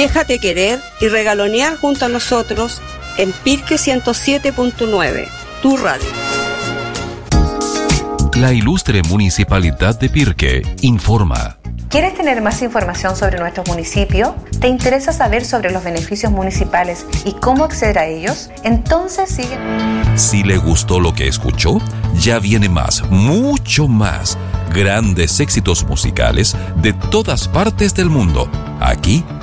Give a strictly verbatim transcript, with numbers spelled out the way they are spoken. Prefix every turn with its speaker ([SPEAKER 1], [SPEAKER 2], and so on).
[SPEAKER 1] Déjate querer y regalonear junto a nosotros en Pirque ciento siete punto nueve, tu radio.
[SPEAKER 2] La ilustre Municipalidad de Pirque informa.
[SPEAKER 3] ¿Quieres tener más información sobre nuestro municipio? ¿Te interesa saber sobre los beneficios municipales y cómo acceder a ellos? Entonces sigue.
[SPEAKER 2] Si le gustó lo que escuchó, ya viene más, mucho más. Grandes éxitos musicales de todas partes del mundo, aquí